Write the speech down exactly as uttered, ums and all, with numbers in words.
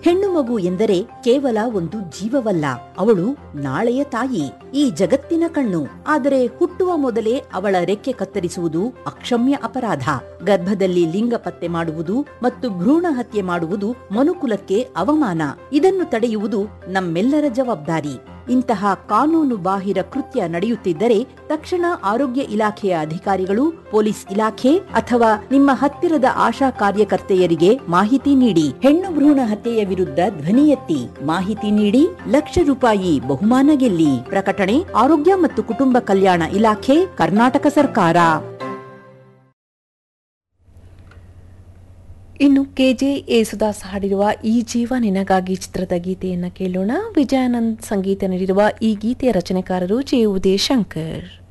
ಹೆಣ್ಣು ಮಗು ಎಂದರೆ ಕೇವಲ ಒಂದು ಜೀವವಲ್ಲ, ಅವಳು ನಾಳೆಯ ತಾಯಿ, ಈ ಜಗತ್ತಿನ ಕಣ್ಣು. ಆದರೆ ಹುಟ್ಟುವ ಮೊದಲೇ ಅವಳ ರೆಕ್ಕೆ ಕತ್ತರಿಸುವುದು ಅಕ್ಷಮ್ಯ ಅಪರಾಧ. ಗರ್ಭದಲ್ಲಿ ಲಿಂಗ ಪತ್ತೆ ಮಾಡುವುದು ಮತ್ತು ಭ್ರೂಣ ಹತ್ಯೆ ಮಾಡುವುದು ಮನುಕುಲಕ್ಕೆ ಅವಮಾನ. ಇದನ್ನು ತಡೆಯುವುದು ನಮ್ಮೆಲ್ಲರ ಜವಾಬ್ದಾರಿ. ಇಂತಹ ಕಾನೂನು ಬಾಹಿರ ಕೃತ್ಯ ನಡೆಯುತ್ತಿದ್ದರೆ ತಕ್ಷಣ ಆರೋಗ್ಯ ಇಲಾಖೆಯ ಅಧಿಕಾರಿಗಳು, ಪೊಲೀಸ್ ಇಲಾಖೆ ಅಥವಾ ನಿಮ್ಮ ಹತ್ತಿರದ ಆಶಾ ಕಾರ್ಯಕರ್ತೆಯರಿಗೆ ಮಾಹಿತಿ ನೀಡಿ. ಹೆಣ್ಣು ಭ್ರೂಣ ಹತ್ಯೆಯ ವಿರುದ್ಧ ಧ್ವನಿ ಎತ್ತಿ ಮಾಹಿತಿ ನೀಡಿ, ಲಕ್ಷ ರೂಪಾಯಿ ಬಹುಮಾನ ಗೆಲ್ಲಿ. ಪ್ರಕಟಣೆ ಆರೋಗ್ಯ ಮತ್ತು ಕುಟುಂಬ ಕಲ್ಯಾಣ ಇಲಾಖೆ, ಕರ್ನಾಟಕ ಸರ್ಕಾರ. ಇನ್ನು ಕೆಜೆ ಯೇಸುದಾಸ್ ಹಾಡಿರುವ ಈ ಜೀವ ನಿನಗಾಗಿ ಚಿತ್ರದ ಗೀತೆಯನ್ನು ಕೇಳೋಣ. ವಿಜಯಾನಂದ್ ಸಂಗೀತ ನೀಡಿರುವ ಈ ಗೀತೆಯ ರಚನೆಕಾರರು ಜೆ ಉದಯಶಂಕರ್.